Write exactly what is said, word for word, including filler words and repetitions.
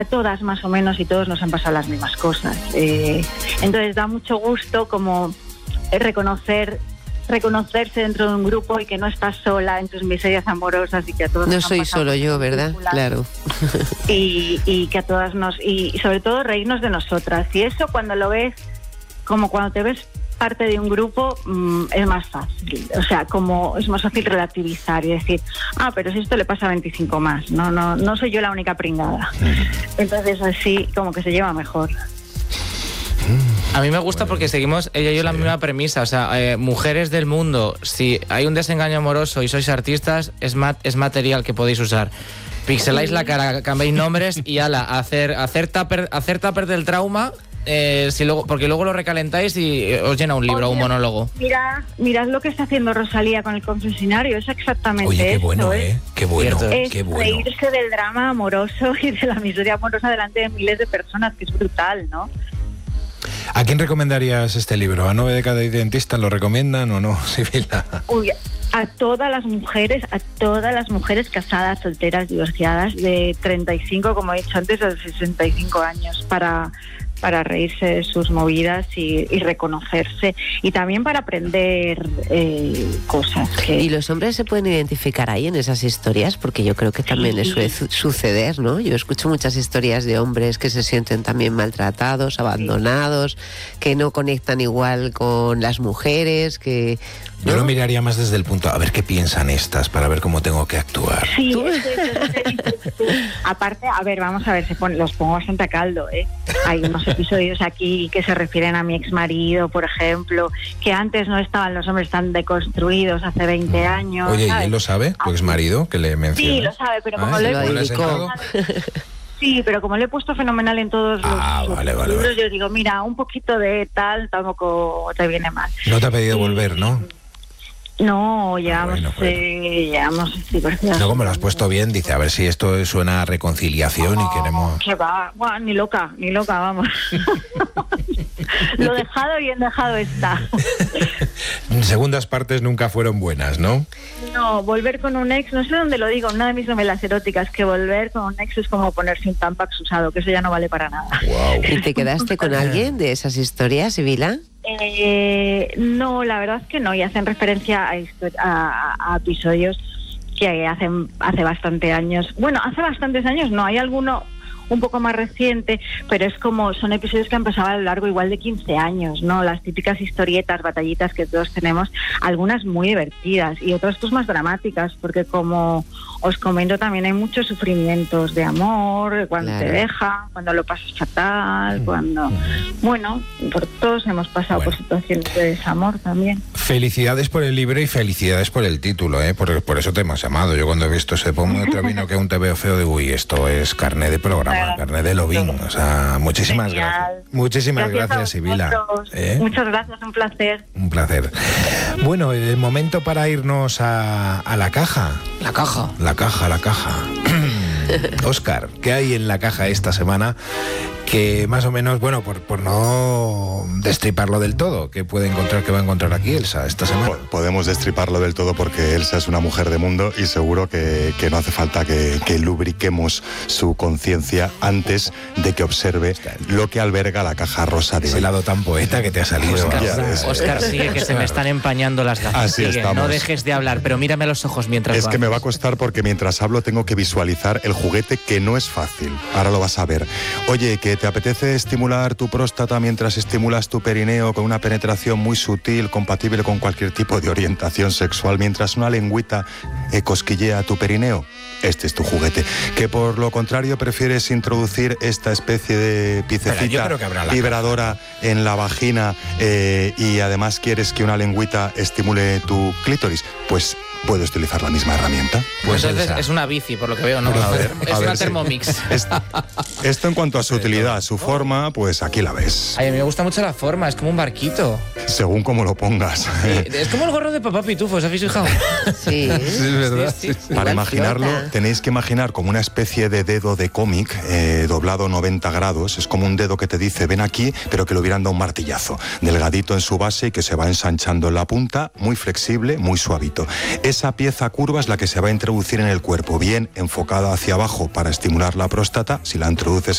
todas más o menos y todos nos han pasado las mismas cosas. Eh, entonces da mucho gusto como reconocer reconocerse dentro de un grupo y que no estás sola en tus miserias amorosas y que a todos no nos soy han pasado solo yo, ¿verdad? Claro. Y, y que a todas nos... Y, y sobre todo reírnos de nosotras. Y eso cuando lo ves, como cuando te ves parte de un grupo, mmm, es más fácil. O sea, como es más fácil relativizar y decir, ah, pero si esto le pasa a veinticinco más, no, no, no soy yo la única pringada. Entonces así como que se lleva mejor. A mí me gusta porque seguimos ella y yo la misma premisa, o sea, eh, mujeres del mundo, si hay un desengaño amoroso y sois artistas, es, mat, es material que podéis usar. Pixeláis la cara, cambiéis nombres y ala, hacer, hacer, tupper, hacer tupper del trauma, eh, si luego, porque luego lo recalentáis y os llena un libro o un monólogo. Mira, mirad lo que está haciendo Rosalía con el confesionario, es exactamente Oye, qué esto, bueno, ¿eh? Qué bueno, es qué bueno. reírse del drama amoroso y de la miseria amorosa delante de miles de personas, que es brutal, ¿no? ¿A quién recomendarías este libro? ¿A nueve décadas de dentistas lo recomiendan o no, Sibila? Uy, a todas las mujeres, a todas las mujeres casadas, solteras, divorciadas, de treinta y cinco, como he dicho antes, a sesenta y cinco años, para... para reírse de sus movidas y, y reconocerse, y también para aprender eh, cosas. Que... ¿Y los hombres se pueden identificar ahí en esas historias? Porque yo creo que también les suele suceder, ¿no? Yo escucho muchas historias de hombres que se sienten también maltratados, abandonados, sí. que no conectan igual con las mujeres, que... ¿no? Yo lo miraría más desde el punto, a ver qué piensan estas, para ver cómo tengo que actuar. Sí, eso, eso, eso, eso. Aparte, a ver, vamos a ver, se pone, los pongo bastante a caldo, ¿eh? Hay unos episodios aquí que se refieren a mi exmarido, por ejemplo, que antes no estaban los hombres tan deconstruidos, hace veinte años. Oye, ¿sabes? ¿y él lo sabe? ¿Tu exmarido que le menciona? Sí, lo sabe, pero como ah, lo he lo puesto... Sí, pero como le he puesto fenomenal en todos los, ah, los vale, vale, libros, vale. yo digo, mira, un poquito de tal tampoco te viene mal. No te ha pedido y... volver, ¿no? No, llevamos, bueno, bueno. Eh, llevamos divorciados. No, como lo has puesto bien, dice, a ver si esto suena a reconciliación no, y queremos... Que va, bueno, ni loca, ni loca, vamos. Lo dejado bien dejado está. Segundas partes nunca fueron buenas, ¿no? No, volver con un ex, no sé dónde lo digo, una de mis novelas eróticas, que volver con un ex es como ponerse un Tampax usado, que eso ya no vale para nada. Wow. ¿Y te quedaste con alguien de esas historias, Sibila? Eh, no, la verdad es que no, y hacen referencia a, a, a episodios que hacen hace bastante años. Bueno, hace bastantes años no, hay alguno un poco más reciente, pero es como, son episodios que han pasado a lo largo igual de quince años, ¿no? Las típicas historietas, batallitas que todos tenemos, algunas muy divertidas y otras pues más dramáticas, porque como os comento también hay muchos sufrimientos de amor, cuando claro. te dejan, cuando lo pasas fatal, cuando... Bueno, por todos hemos pasado bueno. por situaciones de desamor también. Felicidades por el libro y felicidades por el título, ¿eh? Por, por eso te hemos llamado. Yo cuando he visto ese ponme otro vino que aún te veo feo, digo, uy, esto es carne de programa. Carne de Lovín, o sea, muchísimas Genial. gracias. Muchísimas gracias, gracias Sibila. ¿Eh? Muchas gracias, un placer. Un placer. Bueno, el momento para irnos a, a la caja. La caja. La caja, la caja. Óscar, ¿qué hay en la caja esta semana? Que más o menos, bueno, por, por no destriparlo del todo, ¿qué puede encontrar, qué va a encontrar aquí Elsa esta semana? Podemos destriparlo del todo porque Elsa es una mujer de mundo y seguro que, que no hace falta que, que lubriquemos su conciencia antes de que observe lo que alberga la caja rosa de ese hoy. Lado tan poeta que te ha salido. Óscar, es, Óscar sigue, que se me están empañando las gafas. Así sigue, estamos. No dejes de hablar, pero mírame a los ojos mientras Es lo que haces. me va a costar porque mientras hablo tengo que visualizar el juguete, que no es fácil. Ahora lo vas a ver. Oye, que ¿te apetece estimular tu próstata mientras estimulas tu perineo con una penetración muy sutil, compatible con cualquier tipo de orientación sexual, mientras una lengüita eh, cosquillea tu perineo? Este es tu juguete. Que por lo contrario prefieres introducir esta especie de piececita vibradora en la vagina eh, y además quieres que una lengüita estimule tu clítoris, pues puedes utilizar la misma herramienta. Pues entonces es una bici, por lo que veo, ¿no? A ver, es a una ver, Thermomix. Sí. Es, esto en cuanto a su utilidad, su forma, pues aquí la ves. Ay, a mí me gusta mucho la forma, es como un barquito. Según como lo pongas. Sí, es como el gorro de Papá Pitufo, ¿os habéis fijado? Sí, sí es verdad. Sí, sí, sí. Para imaginarlo, tenéis que imaginar como una especie de dedo de cómic eh, doblado noventa grados. Es como un dedo que te dice, ven aquí, pero que le hubieran dado un martillazo. Delgadito en su base y que se va ensanchando en la punta, muy flexible, muy suavito. Esa pieza curva es la que se va a introducir en el cuerpo, bien enfocada hacia abajo para estimular la próstata. Si la introduces